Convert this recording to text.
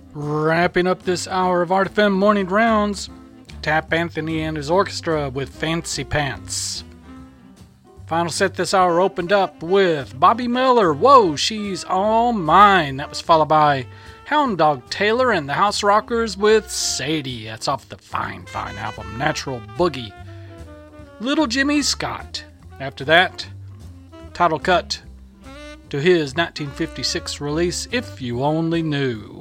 Wrapping up this hour of Art FM Morning Rounds, Tap Anthony and his orchestra with Fancy Pants. Final set this hour opened up with Bobby Miller, Whoa, She's All Mine. That was followed by Hound Dog Taylor and the House Rockers with Sadie. That's off the fine album, Natural Boogie. Little Jimmy Scott. After that, title cut to his 1956 release, If You Only Knew.